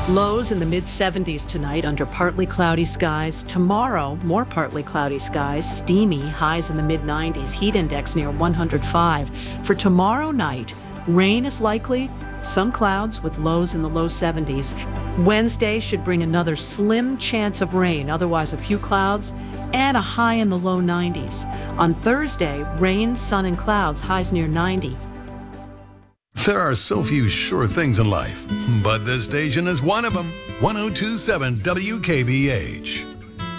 Lows in the mid-70s tonight under partly cloudy skies. Tomorrow, more partly cloudy skies, steamy, highs in the mid-90s, heat index near 105. For tomorrow night, rain is likely, some clouds with lows in the low 70s. Wednesday should bring another slim chance of rain, otherwise a few clouds, and a high in the low 90s. On Thursday, rain, sun, and clouds, highs near 90. There are so few sure things in life, but this station is one of them. 1027 WKBH.